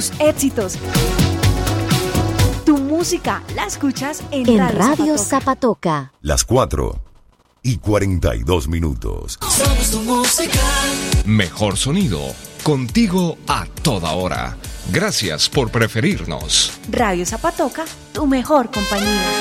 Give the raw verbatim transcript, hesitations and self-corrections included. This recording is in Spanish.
tus éxitos. Tu música la escuchas en, en Radio, Radio Zapatoca. Zapatoca. Las cuatro y cuarenta y dos minutos. Somos tu música. Mejor sonido, contigo a toda hora. Gracias por preferirnos. Radio Zapatoca, tu mejor compañía.